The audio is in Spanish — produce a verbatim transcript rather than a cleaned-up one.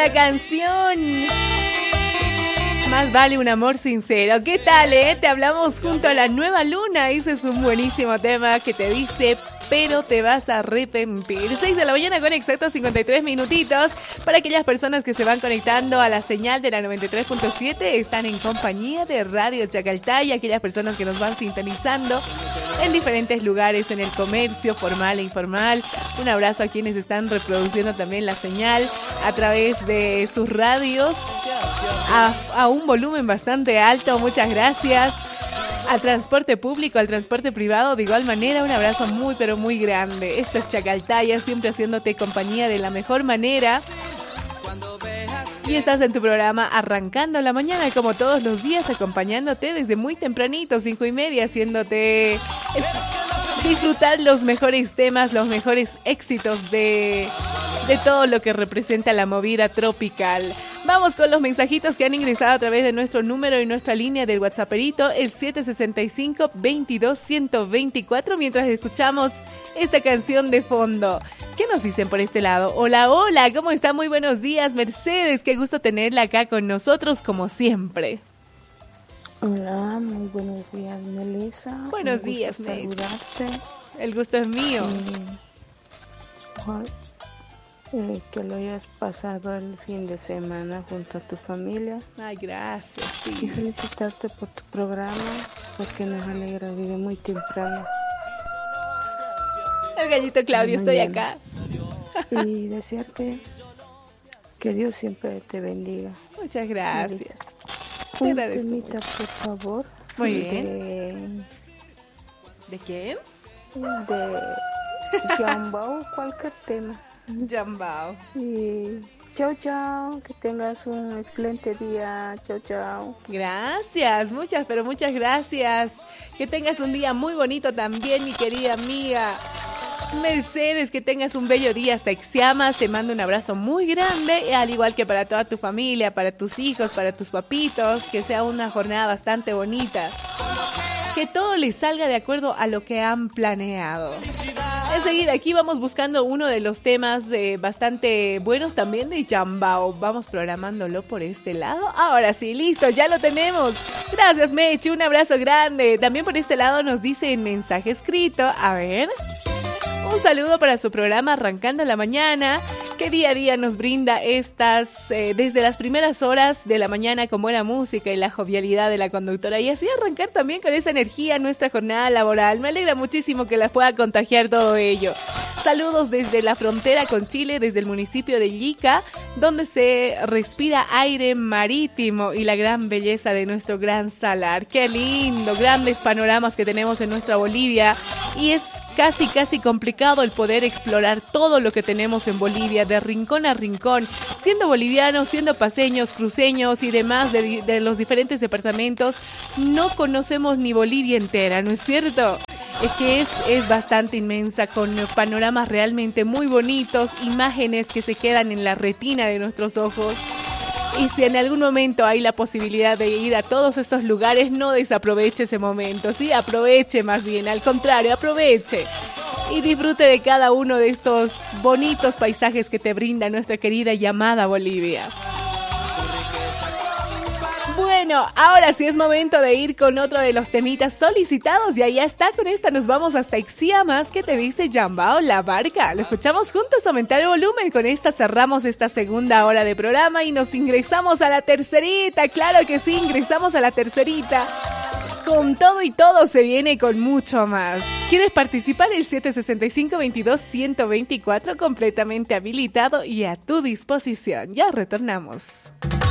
la canción Más vale un amor sincero. ¿Qué tal, eh? Te hablamos junto a la nueva luna. Ese es un buenísimo tema que te dice, pero te vas a arrepentir. seis de la mañana con exactos cincuenta y tres minutitos. Para aquellas personas que se van conectando a la señal de la noventa y tres punto siete, están en compañía de Radio Chacaltaya. Y aquellas personas que nos van sintonizando en diferentes lugares, en el comercio formal e informal. Un abrazo a quienes están reproduciendo también la señal a través de sus radios a, a un volumen bastante alto. Muchas gracias. Al transporte público, al transporte privado, de igual manera, un abrazo muy pero muy grande. Esto es Chacaltaya, siempre haciéndote compañía de la mejor manera. Y estás en tu programa Arrancando la Mañana, como todos los días, acompañándote desde muy tempranito, cinco y media, haciéndote disfrutar los mejores temas, los mejores éxitos de, de todo lo que representa la movida tropical. Vamos con los mensajitos que han ingresado a través de nuestro número y nuestra línea del WhatsApperito, el siete sesenta y cinco, veintidós, ciento veinticuatro, mientras escuchamos esta canción de fondo. ¿Qué nos dicen por este lado? Hola, hola, ¿cómo está? Muy buenos días, Mercedes. Qué gusto tenerla acá con nosotros, como siempre. Hola, muy buenos días, Melissa. Buenos días, saludarte. El gusto es mío. Eh, eh, que lo hayas pasado el fin de semana junto a tu familia. Ay, gracias. Sí. Y felicitarte por tu programa, porque nos alegra vivir muy temprano. El gallito Claudio, estoy acá. Y desearte que Dios siempre te bendiga. Muchas gracias. Te Un temita, por favor. Muy de, bien. ¿De quién? De Jambao, cualquier tema. Jambao. Y chao, chao. Que tengas un excelente día. Chao, chao. Gracias, muchas, pero muchas gracias. Que tengas un día muy bonito también, mi querida amiga Mercedes, que tengas un bello día hasta Ixiamas. Te mando un abrazo muy grande, al igual que para toda tu familia, para tus hijos, para tus papitos. Que sea una jornada bastante bonita. Que todo les salga de acuerdo a lo que han planeado. Enseguida, aquí vamos buscando uno de los temas eh, bastante buenos también de Jambao. Vamos programándolo por este lado. Ahora sí, listo, ya lo tenemos. Gracias, Mechi, un abrazo grande. También por este lado nos dice en mensaje escrito. A ver... Un saludo para su programa Arrancando la Mañana, que día a día nos brinda estas, eh, desde las primeras horas de la mañana con buena música y la jovialidad de la conductora. Y así arrancar también con esa energía nuestra jornada laboral. Me alegra muchísimo que la pueda contagiar todo ello. Saludos desde la frontera con Chile, desde el municipio de Llica, donde se respira aire marítimo y la gran belleza de nuestro gran salar. ¡Qué lindo! Grandes panoramas que tenemos en nuestra Bolivia. Y es casi, casi complicado el poder explorar todo lo que tenemos en Bolivia, de rincón a rincón, siendo bolivianos, siendo paseños, cruceños y demás de, de los diferentes departamentos. No conocemos ni Bolivia entera, ¿no es cierto? Es que es, es bastante inmensa, con panoramas realmente muy bonitos, imágenes que se quedan en la retina de nuestros ojos. Y si en algún momento hay la posibilidad de ir a todos estos lugares, no desaproveche ese momento, ¿sí? Aproveche más bien, al contrario, aproveche. Y disfrute de cada uno de estos bonitos paisajes que te brinda nuestra querida y amada Bolivia. Bueno, ahora sí es momento de ir con otro de los temitas solicitados. Y allá está, con esta nos vamos hasta Ixiamas. ¿Qué te dice Jambao, La Barca? Lo escuchamos juntos, aumentar el volumen. Con esta cerramos esta segunda hora de programa y nos ingresamos a la tercerita. Claro que sí, ingresamos a la tercerita. Con todo y todo se viene con mucho más. ¿Quieres participar? El siete sesenta y cinco, veintidós, ciento veinticuatro completamente habilitado y a tu disposición. Ya retornamos.